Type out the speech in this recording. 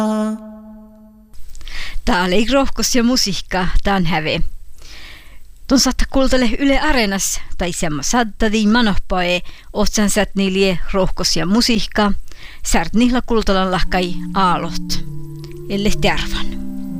Tää oli rohkos ja musiikka, tän häve. Ton saattaa kuultele Yle Areenas, tai semmo sattadi manohpae, otsan sät niille rohkos ja musiikka, särt niillä kultalan lahkai aalot, elle tervan.